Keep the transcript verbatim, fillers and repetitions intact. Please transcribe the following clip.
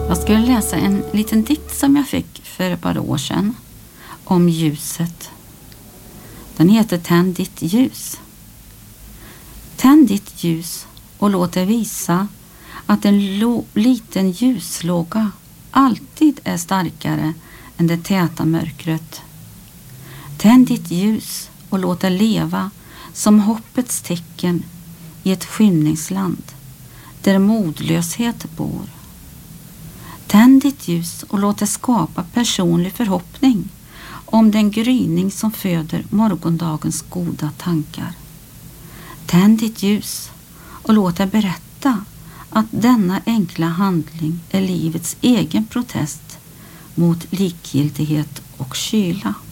Jag skulle läsa en liten dikt som jag fick för ett par år sedan om ljuset. Den heter Tänd ditt ljus. Tänd ditt ljus och låt det visa att en lo- liten ljuslåga alltid är starkare än det täta mörkret. Tänd ditt ljus och låt det leva som hoppets tecken i ett skymningsland där modlöshet bor. Tänd ditt ljus och låt det skapa personlig förhoppning om den gryning som föder morgondagens goda tankar. Tänd ditt ljus och låt det berätta att denna enkla handling är livets egen protest mot likgiltighet och kyla.